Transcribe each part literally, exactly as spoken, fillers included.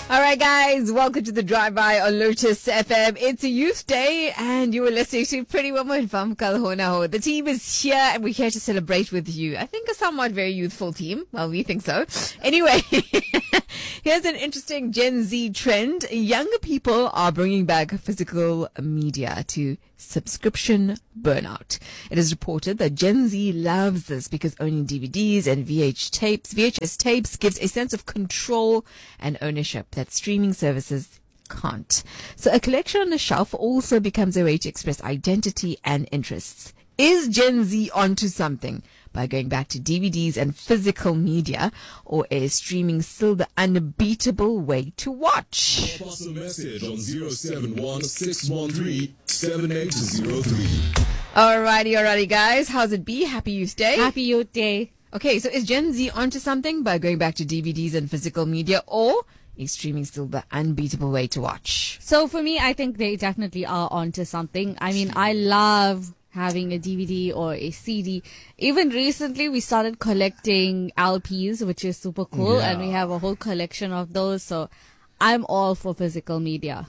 All right, guys, welcome to the Drive-By on Lotus F M. It's a Youth Day, and you are listening to Pretty Woman from Kalhonaho. The team is here, and we're here to celebrate with you. I think a somewhat very youthful team. Well, we think so. Anyway, here's an interesting Gen Z trend. Younger people are bringing back physical media to subscription burnout. It is reported that Gen Z loves this because owning D V Ds and V H tapes, V H S tapes gives a sense of control and ownership that streaming services can't. So a collection on a shelf also becomes a way to express identity and interests. Is Gen Z onto something by going back to D V Ds and physical media, or is streaming still the unbeatable way to watch? Drop us a message on zero seven one, six one three, seven eight zero three. Alrighty, alrighty, guys. How's it be? Happy Youth Day. Happy Youth Day. Okay, so is Gen Z onto something by going back to D V Ds and physical media, or is streaming still the unbeatable way to watch? So for me, I think they definitely are onto something. I mean, I love having a D V D or a C D. Even recently, we started collecting L Ps, which is super cool, Yeah. and we have a whole collection of those. So I'm all for physical media.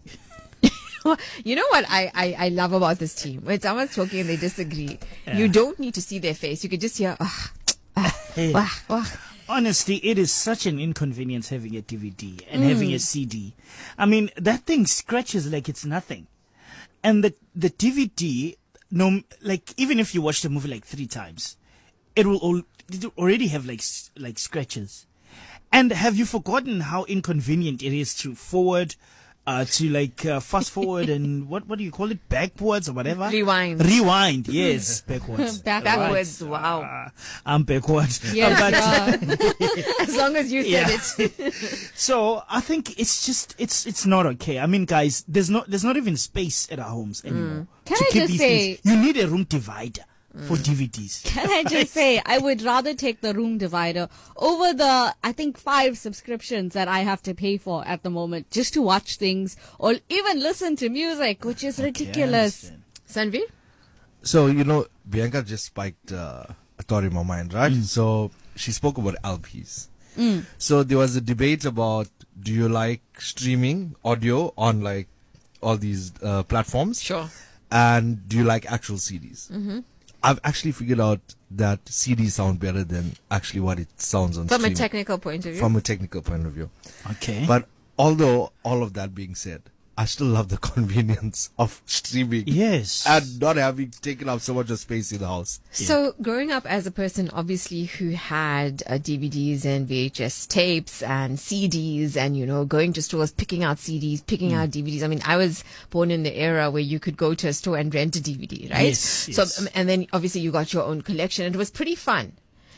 You know what I, I, I love about this team? When someone's talking and they disagree, you don't need to see their face. You can just hear, ah, ah, Hey. wah, wah. Honestly, it is such an inconvenience having a D V D and having a C D. I mean, that thing scratches like it's nothing. And the the D V D, no, like even if you watch the movie like three times, it will al- it will already have like s- like scratches. And have you forgotten how inconvenient it is to forward, uh, to like uh, fast forward and what what do you call it, backwards or whatever? Rewind. Rewind, yes, backwards. Backwards, Right. wow. Uh, I'm backwards. Yes, Uh, but- As long as you Yeah. said it. So I think it's just it's it's not okay. I mean, guys, there's not there's not even space at our homes anymore. Can to I keep just these say- things. You need a room divider for D V Ds. Can I just say, I would rather take the room divider over the, I think, five subscriptions that I have to pay for at the moment just to watch things or even listen to music, which is ridiculous. Sanvi? So, you know, Bianca just spiked uh, a thought in my mind, right? So, she spoke about L Ps. So, there was a debate about, do you like streaming audio on like all these uh, platforms? Sure. And do you like actual C Ds? Mm-hmm. I've actually figured out that C Ds sound better than actually what it sounds on From stream. a technical point of view. From a technical point of view. Okay. But although all of that being said, I still love the convenience of streaming. Yes. And not having taken up so much of space in the house. So, growing up as a person, obviously, who had uh, D V Ds and V H S tapes and C Ds and, you know, going to stores, picking out C Ds, picking out D V Ds. I mean, I was born in the era where you could go to a store and rent a D V D, right? Yes, So, yes. um, and then obviously you got your own collection. It was pretty fun.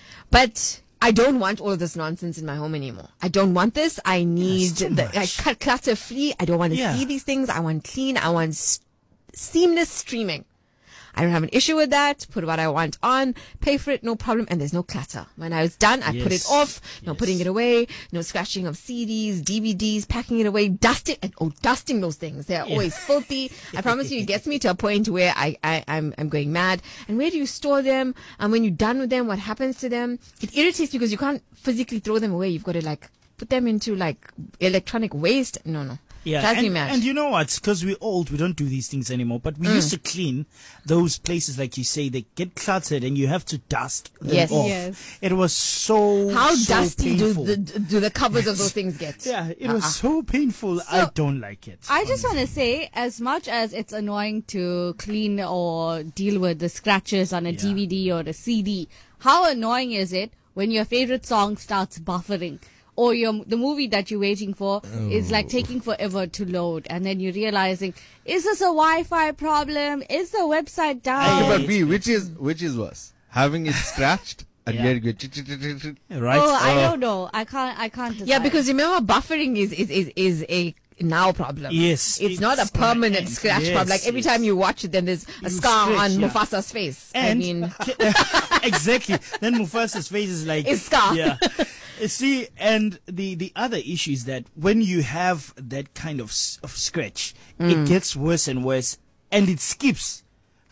But I don't want all this nonsense in my home anymore. I don't want this. I need too the, much. I cut clutter free. I don't want to Yeah. see these things. I want clean. I want s- seamless streaming. I don't have an issue with that. Put what I want on, pay for it, no problem, and there's no clutter. When I was done, I put it Yes. off, no Yes. putting it away, no scratching of C Ds, D V Ds, packing it away, dust it, and oh, dusting those things. They're always filthy. I promise you, it gets me to a point where I, I, I'm, I'm going mad. And where do you store them? And when you're done with them, what happens to them? It irritates because you can't physically throw them away. You've got to like put them into like electronic waste. No, no. Yeah, Drives me and, mad. and you know what? Because we're old, we don't do these things anymore. But we Mm. used to clean those places, like you say, they get cluttered, and you have to dust them Yes. off. Yes. It was so How so dusty do painful. the, do the covers of those things get? Yeah, it was Uh-uh. so painful. I don't like it. I just want to say, as much as it's annoying to clean or deal with the scratches on a Yeah. D V D or a C D, how annoying is it when your favorite song starts buffering? Or your the movie that you're waiting for is like taking forever to load, and then you're realizing, is this a Wi-Fi problem? Is the website down? Hey, But it's B, which is which is worse? Having it scratched and Yeah. getting it ch- ch- ch- ch- Right? Oh, I Uh, don't know. I can't. I can't. Yeah, decide. because remember, buffering is is is, is a now problem. Yes, it's, not a it's gonna permanent end. scratch Yes, problem. Like every yes. time you watch it, then there's a You scar scratch, on yeah. Mufasa's face. And I mean, exactly. Then Mufasa's face is like It's scar. Yeah. You see, and the the other issue is that when you have that kind of s- of scratch, Mm. it gets worse and worse, and it skips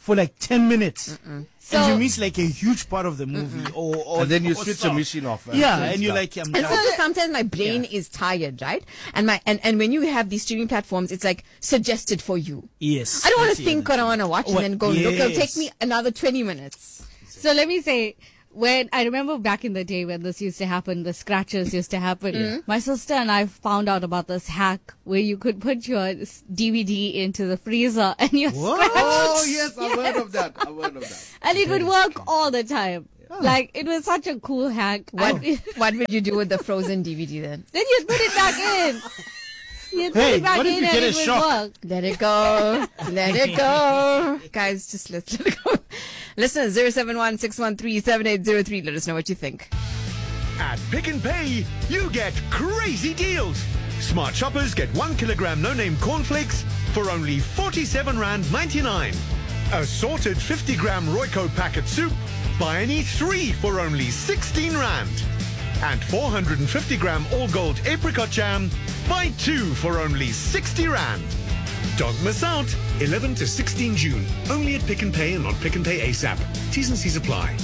for like ten minutes. So- and you miss like a huge part of the movie, or, or And then you or switch song. the machine off. Yeah, and you're like, I'm And done. also sometimes my brain is tired, right? And my and, and when you have these streaming platforms, it's like suggested for you. Yes, I don't want that's to the think other what I want to watch What- and then go look. It'll take yes. me another twenty minutes. So let me say, when I remember back in the day when this used to happen, the scratches used to happen. My sister and I found out about this hack where you could put your s- D V D into the freezer and your scratch, Oh, yes, I've heard of that. I've heard of that. and it would work all the time. Like, it was such a cool hack. What I- what would you do with the frozen D V D then? then you'd put it back in. You'd put Hey, it back what if in you and get a it would shock? work. Let it go. Let it go. Guys, just let it go. Listen, zero seven one six one three seven eight zero three. Let us know what you think. At Pick and Pay, you get crazy deals. Smart shoppers get one kilogram no-name cornflakes for only forty-seven rand ninety-nine. Assorted fifty gram Royco packet soup, buy any three for only sixteen rand. And four hundred fifty gram all gold apricot jam, buy two for only sixty rand. Don't miss out. eleven to sixteen June. Only at Pick and Pay and on Pick and Pay ASAP. T's and C's apply.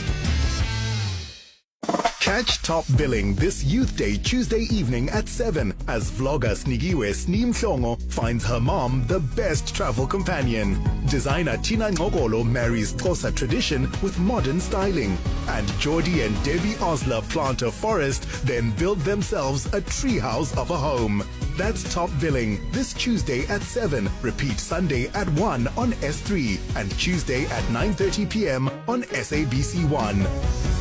Catch Top Billing this Youth Day Tuesday evening at seven as vlogger Snigiwe Sneem Songo finds her mom the best travel companion. Designer Tina Ngogolo marries Xhosa tradition with modern styling. And Geordie and Debbie Osler plant a forest, then build themselves a treehouse of a home. That's Top Billing this Tuesday at seven. Repeat Sunday at one on S three and Tuesday at nine thirty p.m. on S A B C one.